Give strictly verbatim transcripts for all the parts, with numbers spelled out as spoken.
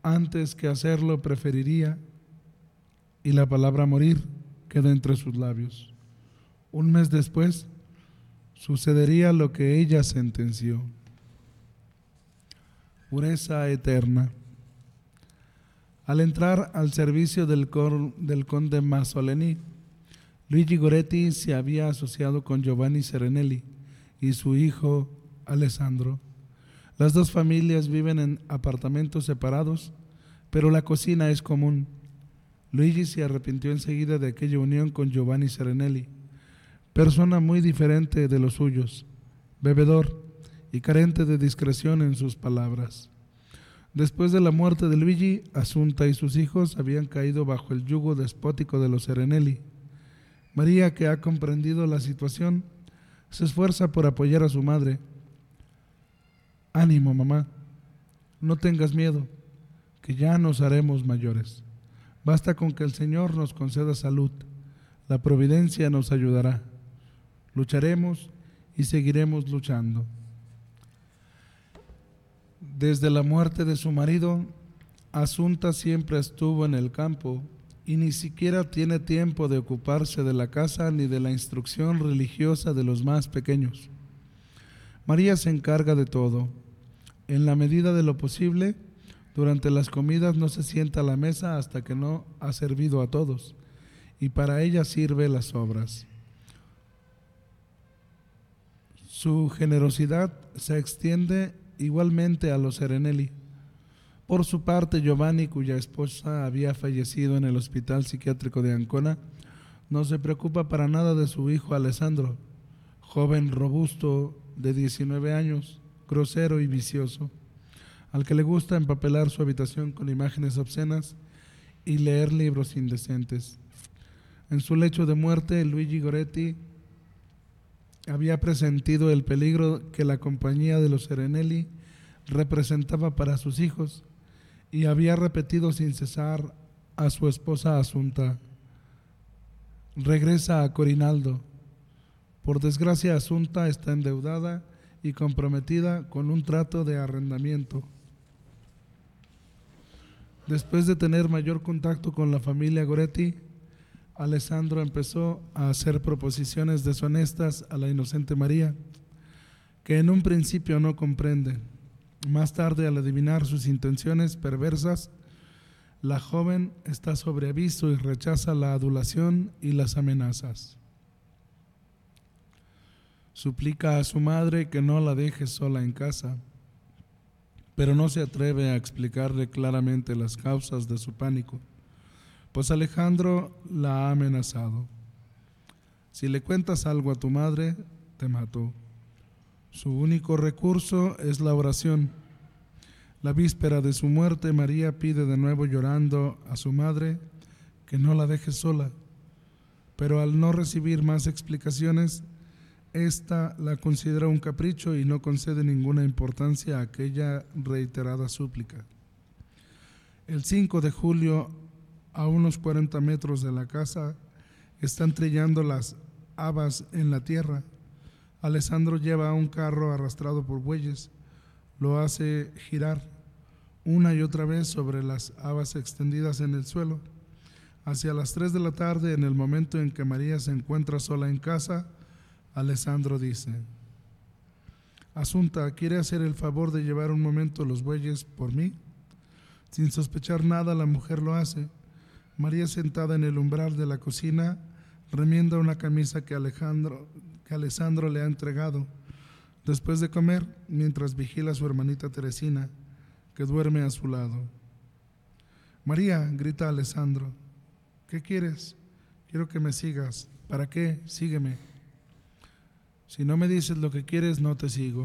antes que hacerlo preferiría, y la palabra morir quedó entre sus labios. Un mes después sucedería lo que ella sentenció: pureza eterna. Al entrar al servicio del, cor, del conde Masoleni, Luigi Goretti se había asociado con Giovanni Serenelli y su hijo Alessandro. Las dos familias viven en apartamentos separados, pero la cocina es común. Luigi se arrepintió enseguida de aquella unión con Giovanni Serenelli, persona muy diferente de los suyos, bebedor y carente de discreción en sus palabras. Después de la muerte de Luigi, Assunta y sus hijos habían caído bajo el yugo despótico de los Serenelli. María, que ha comprendido la situación, se esfuerza por apoyar a su madre. Ánimo, mamá, no tengas miedo, que ya nos haremos mayores. Basta con que el Señor nos conceda salud, la providencia nos ayudará. Lucharemos y seguiremos luchando. Desde la muerte de su marido, Assunta siempre estuvo en el campo y ni siquiera tiene tiempo de ocuparse de la casa ni de la instrucción religiosa de los más pequeños. María se encarga de todo. En la medida de lo posible, durante las comidas no se sienta a la mesa hasta que no ha servido a todos, y para ella sirve las sobras. Su generosidad se extiende igualmente a los Serenelli. Por su parte, Giovanni, cuya esposa había fallecido en el hospital psiquiátrico de Ancona, no se preocupa para nada de su hijo Alessandro, joven robusto de diecinueve años, grosero y vicioso, al que le gusta empapelar su habitación con imágenes obscenas y leer libros indecentes. En su lecho de muerte, Luigi Goretti había presentido el peligro que la compañía de los Serenelli representaba para sus hijos y había repetido sin cesar a su esposa Assunta: regresa a Corinaldo. Por desgracia, Assunta está endeudada y comprometida con un trato de arrendamiento. Después de tener mayor contacto con la familia Goretti, Alessandro empezó a hacer proposiciones deshonestas a la inocente María, que en un principio no comprende. Más tarde, al adivinar sus intenciones perversas, la joven está sobre aviso y rechaza la adulación y las amenazas. Suplica a su madre que no la deje sola en casa, pero no se atreve a explicarle claramente las causas de su pánico, pues Alejandro la ha amenazado. Si le cuentas algo a tu madre, te mato. Su único recurso es la oración. La víspera de su muerte, María pide de nuevo llorando a su madre que no la deje sola, pero al no recibir más explicaciones, ésta la considera un capricho y no concede ninguna importancia a aquella reiterada súplica. El cinco de julio, a unos cuarenta metros de la casa, están trillando las habas en la tierra. Alessandro lleva un carro arrastrado por bueyes, lo hace girar una y otra vez sobre las habas extendidas en el suelo. Hacia las tres de la tarde, en el momento en que María se encuentra sola en casa, Alessandro dice: Assunta, ¿quiere hacer el favor de llevar un momento los bueyes por mí? Sin sospechar nada, la mujer lo hace. María, sentada en el umbral de la cocina, remienda una camisa que Alejandro, que Alessandro le ha entregado. Después de comer, mientras vigila a su hermanita Teresina, que duerme a su lado. María, grita Alessandro, ¿qué quieres? Quiero que me sigas. ¿Para qué? Sígueme. Si no me dices lo que quieres, no te sigo.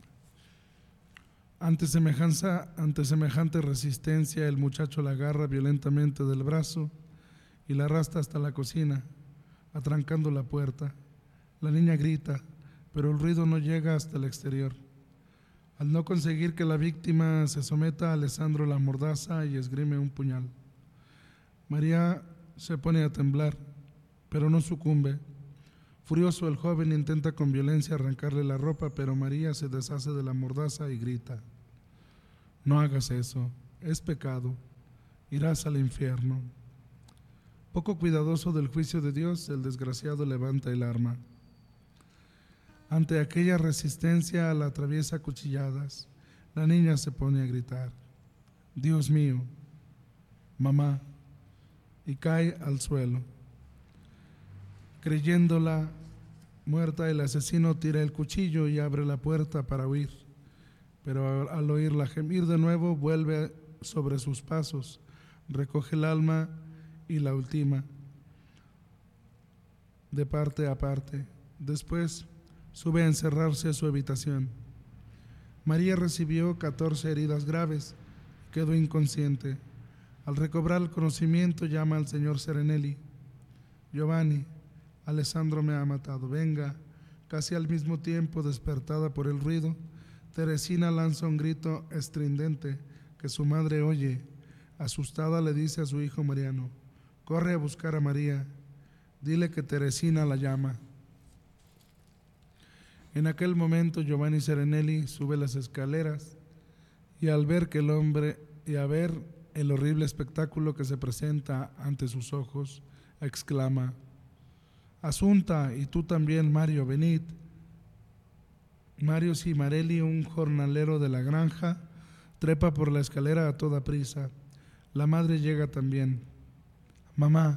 Ante semejanza, ante semejante resistencia, el muchacho la agarra violentamente del brazo y la arrastra hasta la cocina, atrancando la puerta. La niña grita, pero el ruido no llega hasta el exterior. Al no conseguir que la víctima se someta, Alessandro la amordaza y esgrime un puñal. María se pone a temblar, pero no sucumbe. Furioso, el joven intenta con violencia arrancarle la ropa, pero María se deshace de la mordaza y grita: no hagas eso, es pecado, irás al infierno. Poco cuidadoso del juicio de Dios, el desgraciado levanta el arma. Ante aquella resistencia la atraviesa a cuchilladas. La niña se pone a gritar: Dios mío, mamá, y cae al suelo. Creyéndola muerta, el asesino tira el cuchillo y abre la puerta para huir, pero al oírla gemir de nuevo vuelve sobre sus pasos, recoge el alma y la ultima de parte a parte. Después sube a encerrarse a su habitación. María recibió catorce heridas graves, quedó inconsciente. Al recobrar el conocimiento llama al señor Serenelli: Giovanni, Alessandro me ha matado, venga. Casi al mismo tiempo, despertada por el ruido, Teresina lanza un grito estridente que su madre oye. Asustada le dice a su hijo Mariano: corre a buscar a María, dile que Teresina la llama. En aquel momento Giovanni Serenelli sube las escaleras y al ver que el hombre y a ver el horrible espectáculo que se presenta ante sus ojos, exclama: Asunta, y tú también, Mario, venid. Mario Cimarelli, un jornalero de la granja, trepa por la escalera a toda prisa. La madre llega también. Mamá,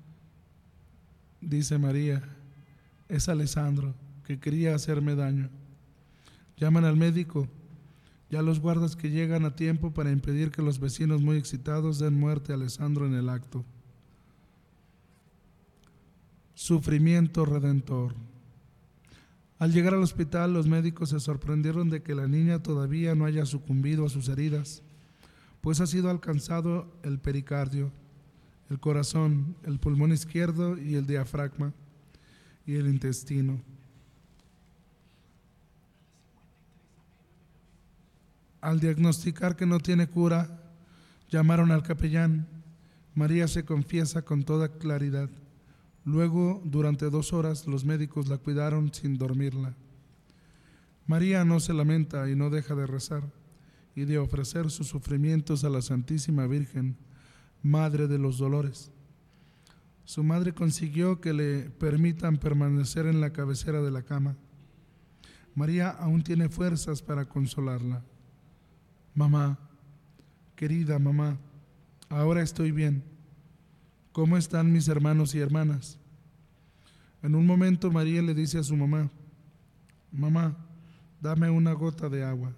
dice María, es Alessandro, que quería hacerme daño. Llaman al médico, ya los guardas que llegan a tiempo para impedir que los vecinos muy excitados den muerte a Alessandro en el acto. Sufrimiento redentor. Al llegar al hospital, los médicos se sorprendieron de que la niña todavía no haya sucumbido a sus heridas, pues ha sido alcanzado el pericardio, el corazón, el pulmón izquierdo y el diafragma y el intestino. Al diagnosticar que no tiene cura, llamaron al capellán. María se confiesa con toda claridad. Luego, durante dos horas, los médicos la cuidaron sin dormirla. María no se lamenta y no deja de rezar y de ofrecer sus sufrimientos a la Santísima Virgen, Madre de los Dolores. Su madre consiguió que le permitan permanecer en la cabecera de la cama. María aún tiene fuerzas para consolarla. Mamá, querida mamá, ahora estoy bien. ¿Cómo están mis hermanos y hermanas? En un momento María le dice a su mamá: mamá, dame una gota de agua.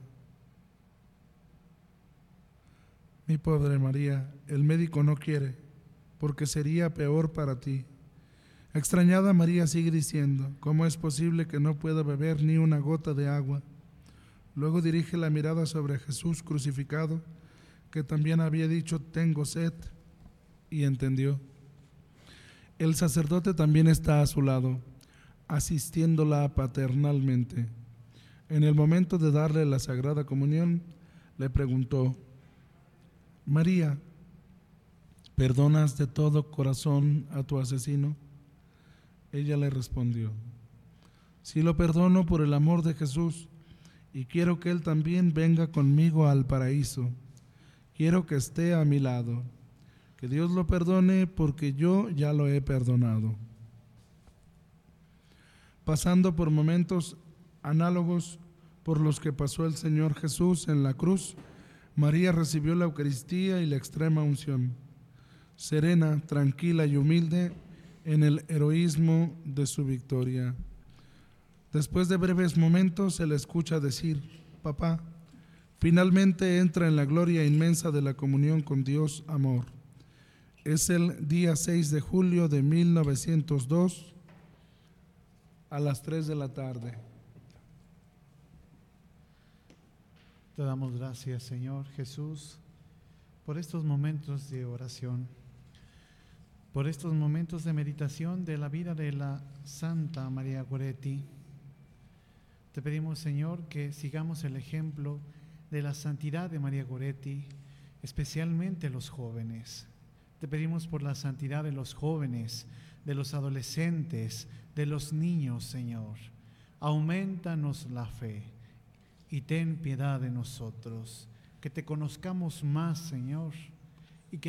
Mi pobre María, el médico no quiere, porque sería peor para ti. Extrañada, María sigue diciendo: ¿cómo es posible que no pueda beber ni una gota de agua? Luego dirige la mirada sobre Jesús crucificado, que también había dicho: tengo sed, y entendió. El sacerdote también está a su lado, asistiéndola paternalmente. En el momento de darle la Sagrada Comunión, le preguntó: María, ¿perdonas de todo corazón a tu asesino? Ella le respondió: sí, lo perdono por el amor de Jesús, y quiero que Él también venga conmigo al paraíso. Quiero que esté a mi lado. Que Dios lo perdone porque yo ya lo he perdonado. Pasando por momentos análogos por los que pasó el Señor Jesús en la cruz, María recibió la Eucaristía y la extrema unción, serena, tranquila y humilde en el heroísmo de su victoria. Después de breves momentos se le escucha decir: papá, finalmente entra en la gloria inmensa de la comunión con Dios amor. Es el día seis de julio de mil novecientos dos a las tres de la tarde. Te damos gracias, Señor Jesús, por estos momentos de oración, por estos momentos de meditación de la vida de la Santa María Goretti. Te pedimos, Señor, que sigamos el ejemplo de la santidad de María Goretti, especialmente los jóvenes. Te pedimos por la santidad de los jóvenes, de los adolescentes, de los niños, Señor. Aumentanos la fe y ten piedad de nosotros. que te conozcamos más, Señor,